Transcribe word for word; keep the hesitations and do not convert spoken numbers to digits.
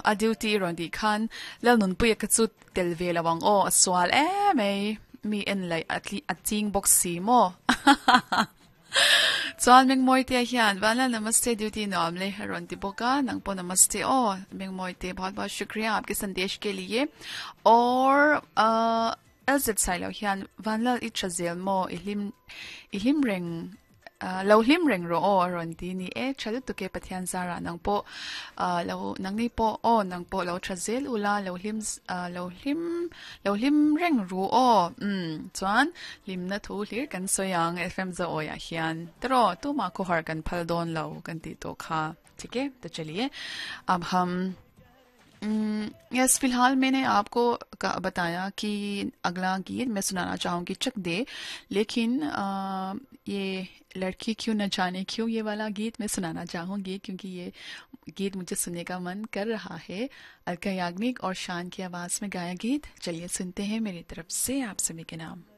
a duty ron di khan lel nun pu ka chu tel ve lawang o swal e mai mi en lai atli ating box si mo chuan meng moi te hian wala namaste duty nom le ron ti boka nang po namaste o meng moi te bahut bahut शुक्रिया आपके संदेश के लिए और एलजेड silo हियान वनल इचजेल मो इलिम इलिम रेंग lo hlim reng ro o ron ti ni e chalu tu ke pathian zara nang po lo nang ni po o nang po lo chazel ula lo hlim lo hlim lo hlim reng ru o um chuan lim na thu hlir kan soyang fm zo o ya hian tro tu ma ko har kan phal don lo kan ti to kha ठीक है तो चलिए अब हम yes फिलहाल मैंने आपको बताया कि अगला गीत मैं सुनाना चाहूँगी चक दे लेकिन आ, ये लड़की क्यों न जाने क्यों ये वाला गीत मैं सुनाना चाहूँगी क्योंकि ये गीत मुझे सुनने का मन कर रहा है अलका याग्निक और शान की आवाज़ में गाया गीत चलिए सुनते हैं मेरी तरफ से आप सभी के नाम